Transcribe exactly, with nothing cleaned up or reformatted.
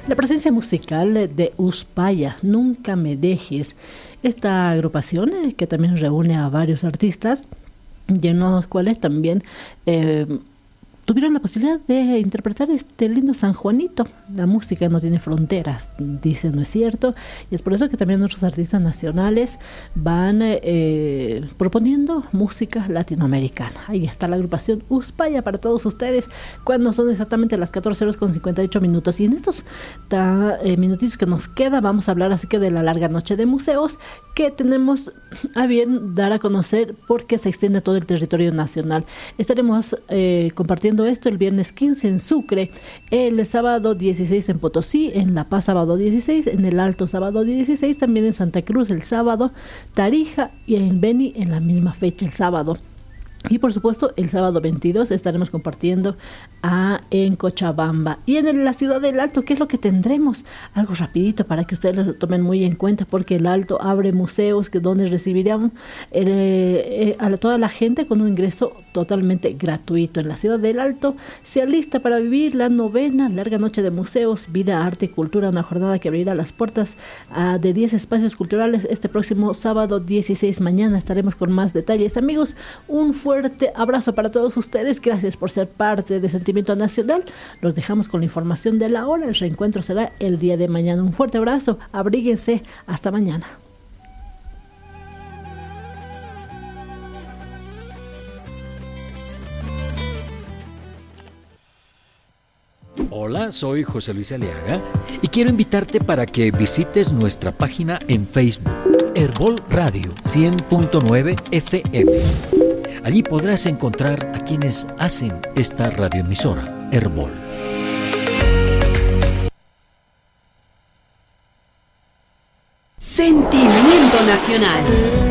la presencia musical de Uspaya, Nunca Me Dejes. Esta agrupación eh, que también reúne a varios artistas, y en los cuales también eh, tuvieron la posibilidad de interpretar este lindo San Juanito. La música no tiene fronteras, dicen, ¿no es cierto? Y es por eso que también nuestros artistas nacionales van eh, proponiendo música latinoamericana. Ahí está la agrupación Uspaya para todos ustedes, cuando son exactamente las catorce horas con cincuenta y ocho minutos. Y en estos ta, eh, minutitos que nos queda, vamos a hablar así que de la larga noche de museos que tenemos a bien dar a conocer porque se extiende a todo el territorio nacional. Estaremos eh, compartiendo esto el viernes quince en Sucre, el sábado dieciséis en Potosí, en La Paz sábado dieciséis, en el Alto sábado dieciséis, también en Santa Cruz el sábado, Tarija y en Beni en la misma fecha el sábado. Y por supuesto el sábado veintidós estaremos compartiendo a, en Cochabamba. Y en el, la ciudad del Alto, ¿qué es lo que tendremos? Algo rapidito para que ustedes lo tomen muy en cuenta, porque el Alto abre museos que donde recibirán eh, eh, a toda la gente con un ingreso totalmente gratuito. En la ciudad del Alto se alista para vivir la novena larga noche de museos, vida, arte y cultura, una jornada que abrirá las puertas uh, de diez espacios culturales este próximo sábado dieciséis. Mañana estaremos con más detalles. Amigos, un fuerte abrazo para todos ustedes. Gracias por ser parte de Sentimiento Nacional. Los dejamos con la información de la hora. El reencuentro será el día de mañana. Un fuerte abrazo. Abríguense. Hasta mañana. Hola, soy José Luis Aliaga y quiero invitarte para que visites nuestra página en Facebook, Herbol Radio cien punto nueve F M. Allí podrás encontrar a quienes hacen esta radioemisora, Herbol. Sentimiento Nacional.